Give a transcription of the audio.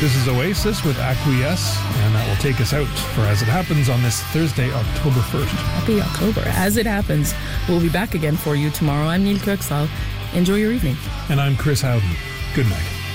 This is Oasis with Acquiesce, and that will take us out for As It Happens on this Thursday, October 1st. Happy October. As It Happens, we'll be back again for you tomorrow. I'm Neil Kirksall. Enjoy your evening. And I'm Chris Howden. Good night.